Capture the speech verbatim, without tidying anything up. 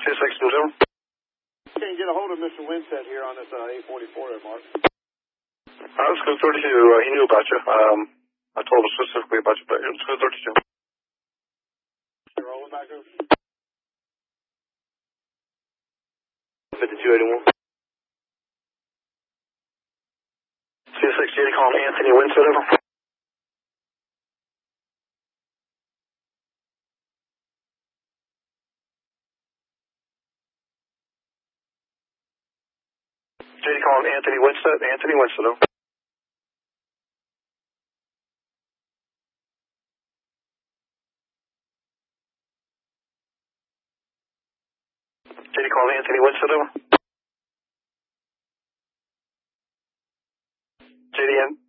two six zero. Can you get a hold of Mister Winstead here on this uh, eight forty-four there, Mark? Uh, let's go thirty-two. Uh, he knew about you. Um, I told him specifically about you, but let's go thirty-two. You rolling back over? fifty-two eighty-one. two six J D calling Anthony Winstead over. J D calling Anthony Winstead. Anthony Winstead over. J D calling Anthony Winstead over. J D N.